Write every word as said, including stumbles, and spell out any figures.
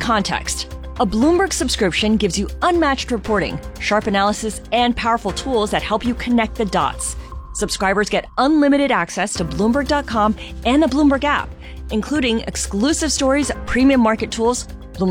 context. A Bloomberg subscription gives you unmatched reporting, sharp analysis, and powerful tools that help you connect the dots. Subscribers get unlimited access to Bloomberg dot com and the Bloomberg app, including exclusive stories, premium market tools,